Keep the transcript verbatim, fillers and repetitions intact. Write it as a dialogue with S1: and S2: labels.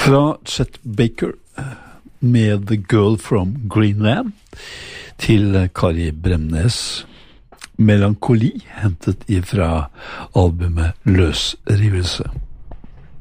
S1: Fra Chet Baker med The Girl from Greenland til Kari Bremnes Melankoli, hentet ifra albumet Løsrivelse.